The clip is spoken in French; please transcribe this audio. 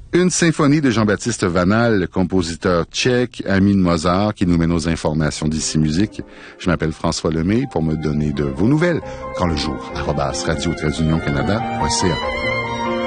Une symphonie de Jean-Baptiste Vanal, compositeur tchèque, ami de Mozart, qui nous mène aux informations d'ici musique. Je m'appelle François Lemay pour me donner de vos nouvelles. Quand le jour, @radio-canada.ca.